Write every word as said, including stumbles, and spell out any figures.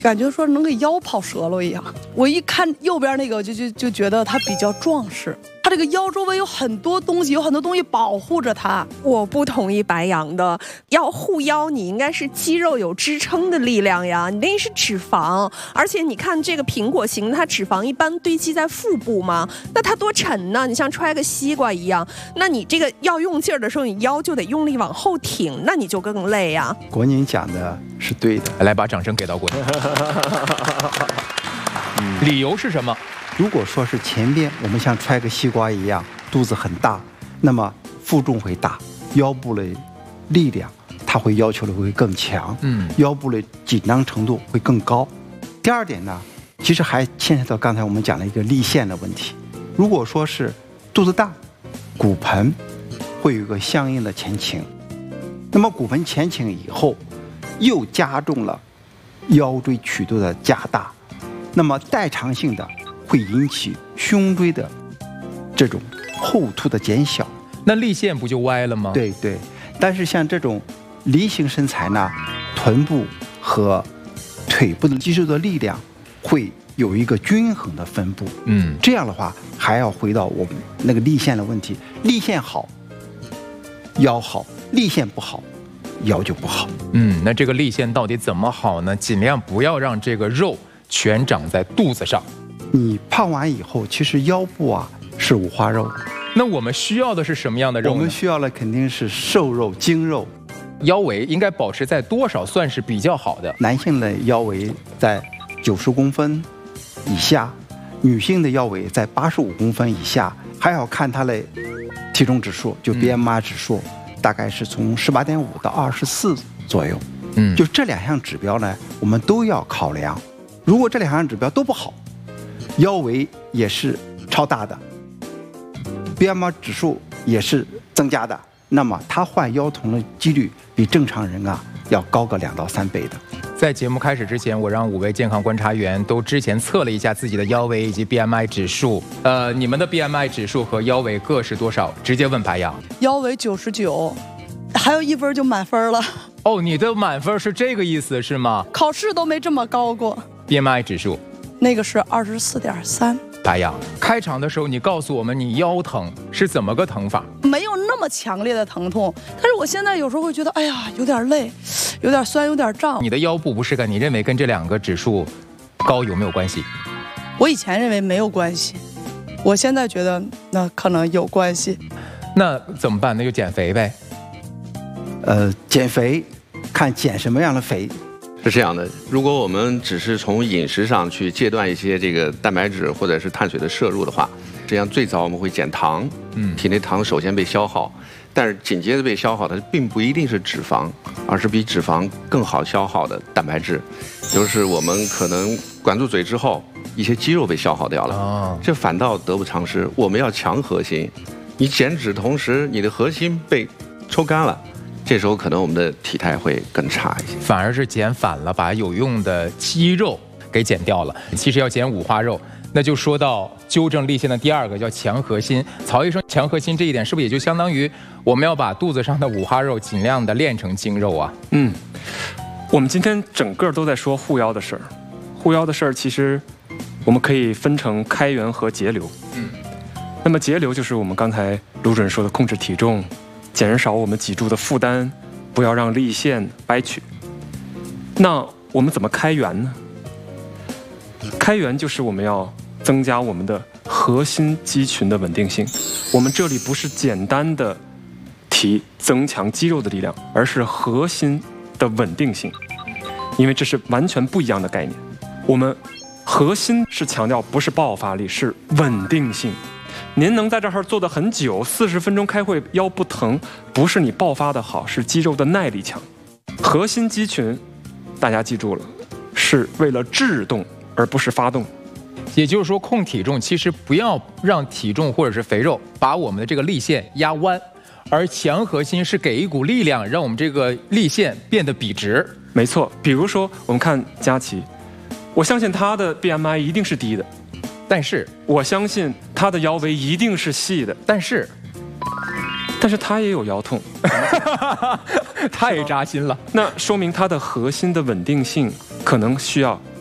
感觉说能给腰跑折了一样。我一看右边那个，就就就觉得它比较壮实，它这个腰周围有很多东西，有很多东西保护着它。 我不同意白羊的，要护腰，你应该是肌肉有支撑的力量呀，你那是脂肪，而且你看这个苹果型，它脂肪一般堆积在腹部嘛，那它多沉呢？你像揣个西瓜一样，那你这个要用劲儿的时候，你腰就得用力往后挺，那你就更累呀。 国宁讲的是对的， 来把掌声给到国宁。理由是什么？ 如果说是前边我们像揣个西瓜一样，肚子很大，那么负重会大，腰部的力量它会要求的会更强，嗯，腰部的紧张程度会更高。第二点呢，其实还牵扯到刚才我们讲的一个立线的问题。如果说是肚子大，骨盆会有一个相应的前倾，那么骨盆前倾以后，又加重了腰椎曲度的加大，那么代偿性的会引起胸椎的这种后凸的减小， 那立线不就歪了吗？ 对对，但是像这种梨形身材呢，臀部和腿部的肌肉的力量会有一个均衡的分布。嗯，这样的话还要回到我们那个立线的问题，立线好，腰好；立线不好，腰就不好。 嗯，那这个立线到底怎么好呢？尽量不要让这个肉全长在肚子上。 你胖完以后，其实腰部啊是五花肉。 那我们需要的是什么样的肉呢？ 我们需要的肯定是瘦肉、精肉。 腰围应该保持在多少算是比较好的？ 男性的腰围在九十公分以下，女性的腰围在八十五公分以下，还要看她的体重指数，就 B M I 指数，嗯、大概是从十八点五到二十四左右。嗯，就这两项指标呢，我们都要考量。如果这两项指标都不好，腰围也是超大的 ，B M I 指数也是增加的，那么他患腰疼的几率比正常人啊要高个两到三倍的。 在节目开始之前，我让五位健康观察员都之前测了一下自己的腰围以及 B M I 指数。呃，你们的 B M I 指数和腰围各是多少？直接问白羊。 腰围九十九，还有一分就满分了。 哦，你的满分是这个意思是吗？ 考试都没这么高过。 B M I 指数， 那个是二十四点三。 白羊，开场的时候你告诉我们你腰疼是怎么个疼法？ 没有那么强烈的疼痛，但是我现在有时候会觉得，哎呀，有点累，有点酸，有点胀。 你的腰部不适感，你认为跟这两个指数高有没有关系？ 我以前认为没有关系，我现在觉得那可能有关系。 那怎么办？那就减肥呗。 呃，减肥看减什么样的肥。 是这样的，如果我们只是从饮食上去戒断一些这个蛋白质或者是碳水的摄入的话，实际上最早我们会减糖，嗯，体内糖首先被消耗，但是紧接着被消耗的并不一定是脂肪，而是比脂肪更好消耗的蛋白质，就是我们可能管住嘴之后，一些肌肉被消耗掉了，哦，这反倒得不偿失。我们要强核心，你减脂同时你的核心被抽干了。这时候可能我们的体态会更差一些， 反而是减反了，把有用的肌肉给减掉了。其实要减五花肉，那就说到纠正立线的第二个叫强核心。曹医生，强核心这一点是不是也就相当于我们要把肚子上的五花肉尽量的练成精肉啊？ 嗯，我们今天整个都在说护腰的事儿，护腰的事儿其实我们可以分成开源和节流。嗯，那么节流就是我们刚才卢主任说的控制体重。减少我们脊柱的负担，不要让立线掰曲。那我们怎么开源呢？开源就是我们要增加我们的核心肌群的稳定性。我们这里不是简单的提增强肌肉的力量，而是核心的稳定性，因为这是完全不一样的概念。我们核心是强调不是爆发力，是稳定性。您能在这儿坐得很久，四十分钟开会腰不疼，不是你爆发的好，是肌肉的耐力强。核心肌群，大家记住了，是为了制动而不是发动。 也就是说，控体重其实不要让体重或者是肥肉把我们的这个立线压弯，而强核心是给一股力量，让我们这个立线变得笔直。 没错，比如说我们看佳琪，我相信她的 B M I 一定是低的。 但是我相信他的腰围一定是细的， 但是， 但是他也有腰痛， 太扎心了。 那说明他的核心的稳定性可能需要